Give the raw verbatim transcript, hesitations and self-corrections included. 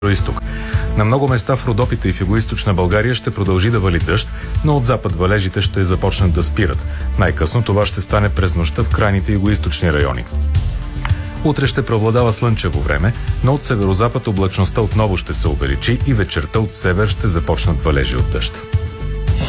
изток. На много места в Родопите и в югоизточна България ще продължи да вали дъжд, но от запад валежите ще започнат да спират. Най-късно това ще стане през нощта в крайните югоизточни райони. Утре ще преобладава слънчево време, но от северозапад облачността отново ще се увеличи и вечерта от север ще започнат валежи от дъжд.